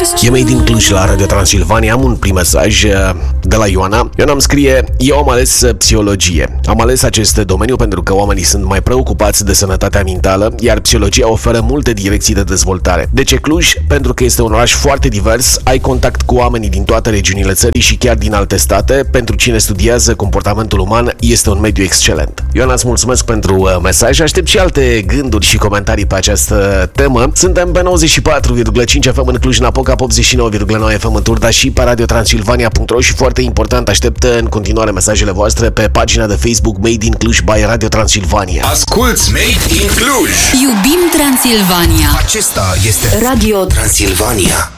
E Made in Cluj la Radio Transilvania. Am un prim mesaj de la Ioana. Ioana îmi scrie: eu am ales psihologie. Am ales acest domeniu pentru că oamenii sunt mai preocupați de sănătatea mentală, iar psihologia oferă multe direcții de dezvoltare. De ce Cluj? Pentru că este un oraș foarte divers, ai contact cu oamenii din toate regiunile țării și chiar din alte state. Pentru cine studiază comportamentul uman, este un mediu excelent. Ioana, îți mulțumesc pentru mesaj. Aștept și alte gânduri și comentarii pe această temă. Suntem pe 94,5 FM în Cluj-Napoca, 89,9 FM în Turda și pe radiotransilvania.ro și foarte important, aștept în continuare mesajele voastre pe pagina de Facebook Made in Cluj by Radio Transilvania. Asculți Made in Cluj! Iubim Transilvania! Acesta este Radio Transilvania.